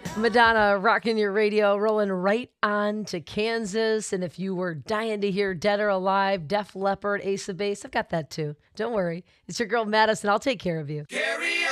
Madonna rocking your radio, rolling right on to Kansas. And if you were dying to hear Dead or Alive, Def Leppard, Ace of Base, I've got that too. Don't worry. It's your girl Madison. I'll take care of you.